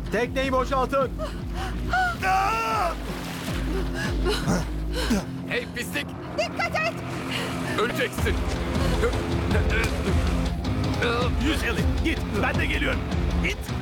Tekneyi boşaltın. Hey pislik! Dikkat et! Öleceksin! Yüz Ellie, git. Ben de geliyorum. Git.